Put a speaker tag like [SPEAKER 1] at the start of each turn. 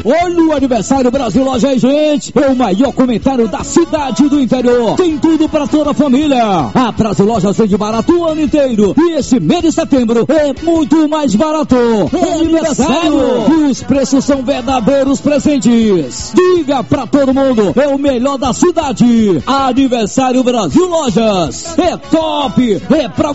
[SPEAKER 1] Olha o aniversário Brasil Loja aí, gente. É o maior comentário da cidade do interior. Tem tudo para toda a família. A Brasil Loja vende barato o ano inteiro. E esse mês de setembro é muito mais barato. É aniversário. E os preços são verdadeiros presentes. Diga pra todo mundo, é o melhor da cidade. Aniversário Brasil Lojas. É top. É pra